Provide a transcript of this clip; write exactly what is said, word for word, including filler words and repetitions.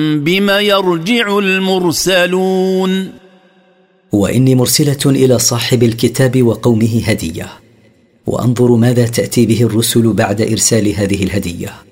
بما يرجع المرسلون. وإني مرسلة إلى صاحب الكتاب وقومه هدية، وأنظر ماذا تأتي به الرسل بعد إرسال هذه الهدية.